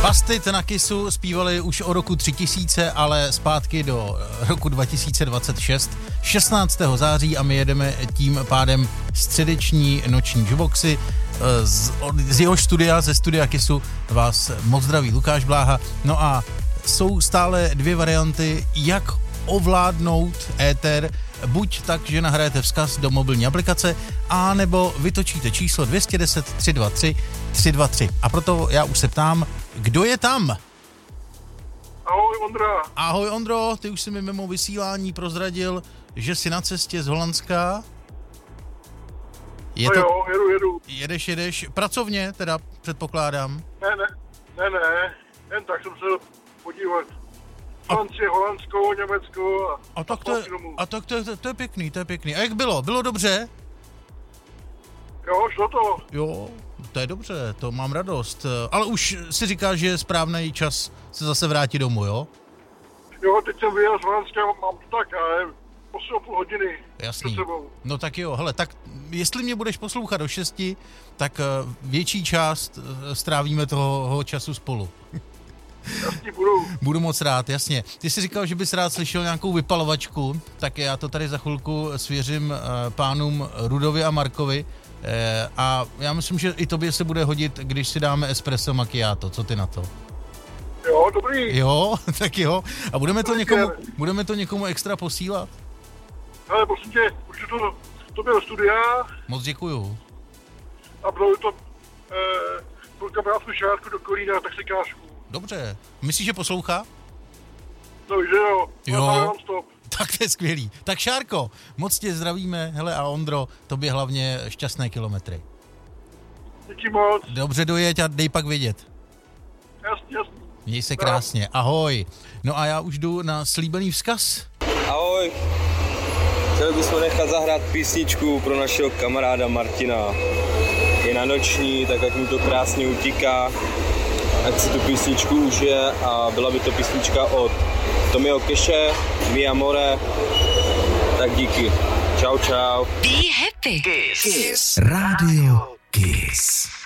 Busted na Kissu zpívali už o roku 3000, ale zpátky do roku 2026, 16. září a my jedeme tím pádem středeční noční jukeboxy. Z jeho studia, ze studia Kissu vás moc zdraví Lukáš Bláha. No a jsou stále dvě varianty, jak ovládnout éter, buď tak, že nahrajete vzkaz do mobilní aplikace, a nebo vytočíte číslo 210 323 323. A proto já už se ptám, kdo je tam? Ahoj Ondra. Ahoj Ondro, ty už si mi mimo vysílání prozradil, že jsi na cestě z Holandska. Je to... jo, jedu. Jedeš, pracovně teda předpokládám. Ne, jen tak jsem se podívat. Francii, Holandsko, Německo a tak to je pěkný, to je pěkný. A jak bylo? Bylo dobře? Jo, šlo to. Jo, to je dobře, to mám radost. Ale už si říkáš, že je správný čas se zase vrátit domů, jo? Jo, teď jsem vyjel z Holandska, mám to tak, ale 8,5 hodiny. Jasný. No tak jo, hele, tak jestli mě budeš poslouchat do 6, tak větší část strávíme toho času spolu. Jasně Budu moc rád, jasně. Ty jsi říkal, že bys rád slyšel nějakou vypalovačku, tak já to tady za chvilku svěřím pánům Rudovi a Markovi. A já myslím, že i tobě se bude hodit, když si dáme espresso macchiato. Co ty na to? Jo, dobrý. Jo, tak jo. A budeme to někomu extra posílat? Ale prosím tě, už to bylo studia. Moc děkuju. A bylo to pro kamarádku Šárku do Kolína, taxikářku. Dobře. Myslíš, že poslouchá? No, že jo. Jo. Tak to je skvělý. Tak Šárko, moc tě zdravíme. Hele a Ondro, tobě hlavně šťastné kilometry. Díky moc. Dobře dojeď a dej pak vědět. Jasně. Měj se krásně. Ahoj. No a já už jdu na slíbený vzkaz. Ahoj. Chtěli bychom nechat zahrát písničku pro našeho kamaráda Martina. Je na noční, tak ať mu to krásně utíká. Ať si tu písničku užije a byla by to písnička od Tommyho Cashe, Mi Amore. Tak díky. Čau. Be happy. Kiss. Radio Kiss.